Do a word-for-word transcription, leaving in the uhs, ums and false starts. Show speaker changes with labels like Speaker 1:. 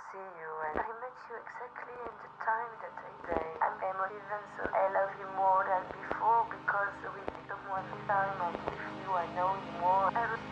Speaker 1: see you, and I met you exactly in the time that I say. I'm emotive, and so I love you more than before because we took one time, and with you I know you more. I